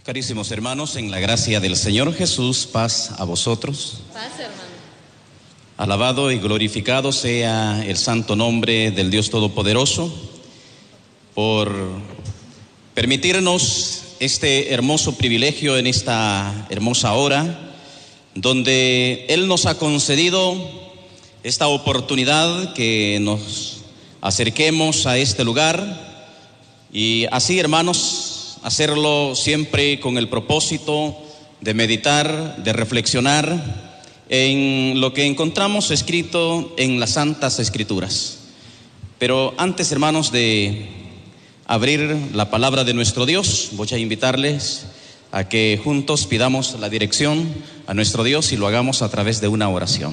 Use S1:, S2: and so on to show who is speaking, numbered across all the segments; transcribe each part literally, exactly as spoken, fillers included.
S1: Carísimos hermanos, en la gracia del Señor Jesús, paz a vosotros.
S2: Paz, hermano.
S1: Alabado y glorificado sea el santo nombre del Dios Todopoderoso por permitirnos este hermoso privilegio en esta hermosa hora, donde Él nos ha concedido esta oportunidad que nos acerquemos a este lugar y así, hermanos, hacerlo siempre con el propósito de meditar, de reflexionar en lo que encontramos escrito en las Santas Escrituras. Pero antes, hermanos, de abrir la palabra de nuestro Dios, voy a invitarles a que juntos pidamos la dirección a nuestro Dios y lo hagamos a través de una oración.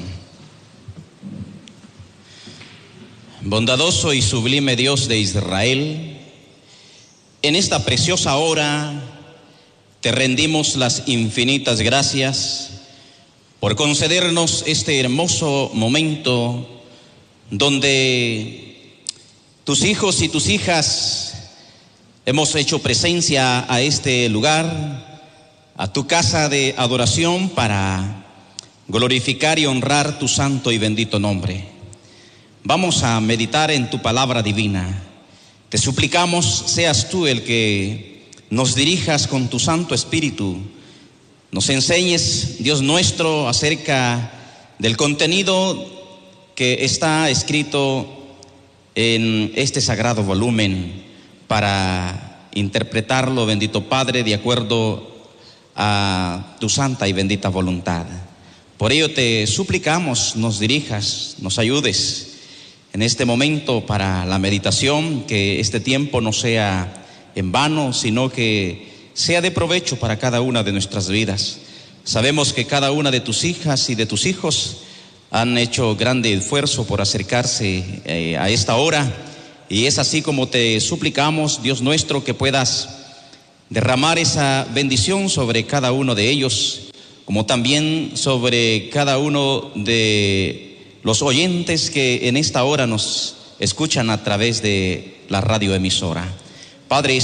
S1: Bondadoso y sublime Dios de Israel, en esta preciosa hora te rendimos las infinitas gracias por concedernos este hermoso momento donde tus hijos y tus hijas hemos hecho presencia a este lugar, a tu casa de adoración, para glorificar y honrar tu santo y bendito nombre. Vamos a meditar en tu palabra divina. Te suplicamos seas tú el que nos dirijas con tu Santo Espíritu, nos enseñes, Dios nuestro, acerca del contenido que está escrito en este sagrado volumen para interpretarlo, bendito Padre, de acuerdo a tu santa y bendita voluntad. Por ello te suplicamos, nos dirijas, nos ayudes en este momento para la meditación, que este tiempo no sea en vano, sino que sea de provecho para cada una de nuestras vidas. Sabemos que cada una de tus hijas y de tus hijos han hecho grande esfuerzo por acercarse eh, a esta hora, y es así como te suplicamos, Dios nuestro, que puedas derramar esa bendición sobre cada uno de ellos, como también sobre cada uno de los oyentes que en esta hora nos escuchan a través de la radioemisora. Padre